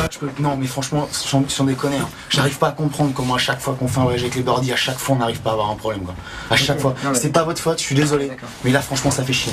Non, mais franchement, sans déconner, hein. J'arrive pas à comprendre comment à chaque fois qu'on fait un voyage avec les birdies, à chaque fois on n'arrive pas à avoir un problème, quoi. À chaque fois. Non, C'est pas votre faute, je suis désolé. D'accord. Mais là, franchement, ça fait chier.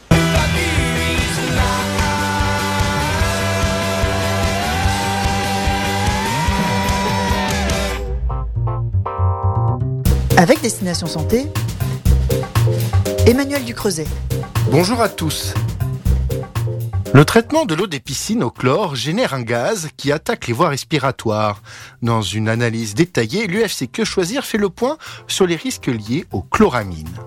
Avec Destination Santé, Emmanuel Ducreuset. Bonjour à tous. Le traitement de l'eau des piscines au chlore génère un gaz qui attaque les voies respiratoires. Dans une analyse détaillée, l'UFC Que Choisir fait le point sur les risques liés aux chloramines.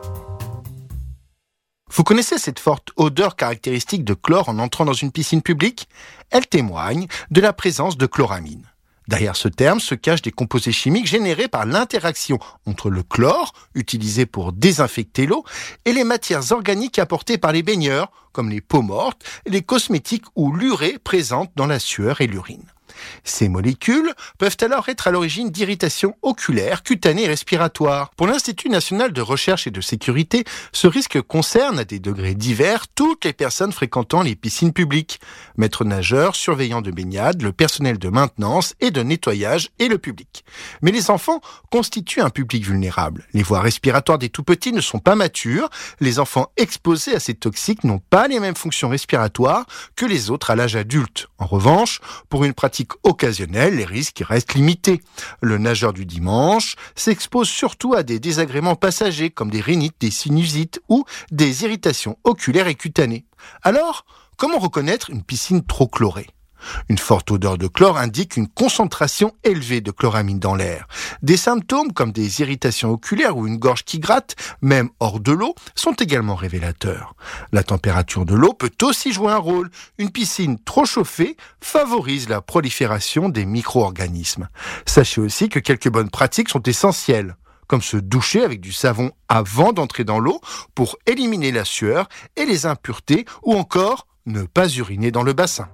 Vous connaissez cette forte odeur caractéristique de chlore en entrant dans une piscine publique ? Elle témoigne de la présence de chloramine. Derrière ce terme se cachent des composés chimiques générés par l'interaction entre le chlore, utilisé pour désinfecter l'eau, et les matières organiques apportées par les baigneurs, comme les peaux mortes, les cosmétiques ou l'urée présente dans la sueur et l'urine. Ces molécules peuvent alors être à l'origine d'irritations oculaires, cutanées et respiratoires. Pour l'Institut national de recherche et de sécurité, ce risque concerne à des degrés divers toutes les personnes fréquentant les piscines publiques. Maîtres nageurs, surveillants de baignade, le personnel de maintenance et de nettoyage et le public. Mais les enfants constituent un public vulnérable. Les voies respiratoires des tout-petits ne sont pas matures. Les enfants exposés à ces toxiques n'ont pas les mêmes fonctions respiratoires que les autres à l'âge adulte. En revanche, pour une pratique occasionnelle, les risques restent limités. Le nageur du dimanche s'expose surtout à des désagréments passagers comme des rhinites, des sinusites ou des irritations oculaires et cutanées. Alors, comment reconnaître une piscine trop chlorée ? Une forte odeur de chlore indique une concentration élevée de chloramine dans l'air. Des symptômes comme des irritations oculaires ou une gorge qui gratte, même hors de l'eau, sont également révélateurs. La température de l'eau peut aussi jouer un rôle. Une piscine trop chauffée favorise la prolifération des micro-organismes. Sachez aussi que quelques bonnes pratiques sont essentielles, comme se doucher avec du savon avant d'entrer dans l'eau pour éliminer la sueur et les impuretés, ou encore ne pas uriner dans le bassin.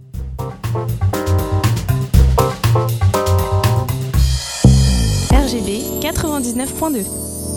RGB 99.2.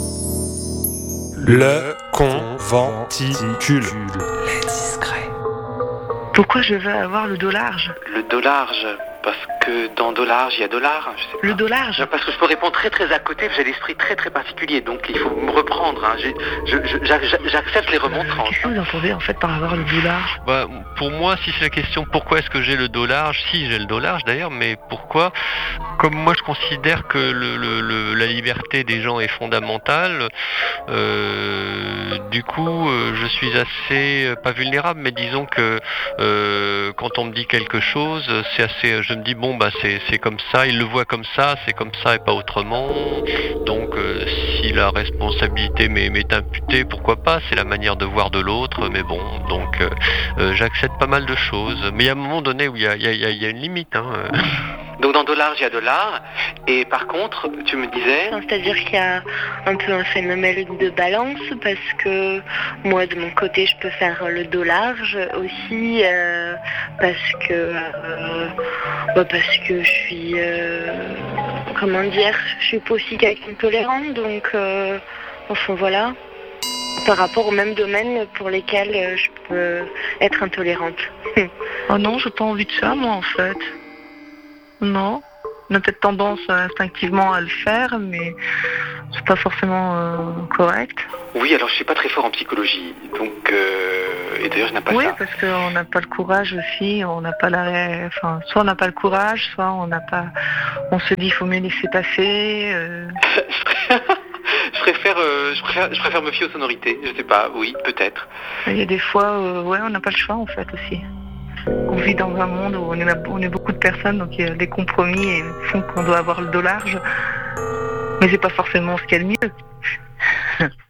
Le conventicule. Les discrets. Pourquoi je veux avoir le dos large ? Le dos large, parce que dans dos large, il y a dollar. Le dos large ? Parce que je peux répondre très à côté, j'ai l'esprit très particulier, donc il faut me reprendre. Hein. J'accepte les remontrances. Qu'est-ce que vous entendez en fait par avoir le dos large ? Pour moi, si c'est la question pourquoi est-ce que j'ai le dos large, si j'ai le dos large d'ailleurs, mais pourquoi ? Comme moi je considère que la liberté des gens est fondamentale, du coup je suis assez, pas vulnérable, mais disons que quand on me dit quelque chose, c'est assez, je me dis c'est comme ça, il le voit comme ça, c'est comme ça et pas autrement. Donc si la responsabilité m'est imputée, pourquoi pas, c'est la manière de voir de l'autre, mais bon, donc j'accepte pas mal de choses. Mais il y a un moment donné où il y a une limite. Hein. Donc dans dollar, il y a dollar. Et par contre, tu me disais... C'est-à-dire qu'il y a un peu un phénomène de balance, parce que moi, de mon côté, je peux faire le dos large aussi, parce que je suis... je suis pas aussi quelqu'un de tolérant, donc... enfin, voilà. Par rapport au même domaine pour lesquels je peux être intolérante. Oh non, j'ai pas envie de ça, moi, en fait. Non, on a peut-être tendance instinctivement à le faire, mais c'est pas forcément correct. Oui, alors je suis pas très fort en psychologie, donc et d'ailleurs je n'ai pas ça. Oui, parce qu'on n'a pas le courage aussi, on n'a pas soit on n'a pas le courage, soit on se dit il faut mieux laisser passer. Je préfère me fier aux sonorités, je sais pas, oui, peut-être. Il y a des fois, on n'a pas le choix en fait aussi. On vit dans un monde où on est beaucoup de personnes, donc il y a des compromis et font qu'on doit avoir le dos large. Mais c'est pas forcément ce qu'il y a de mieux.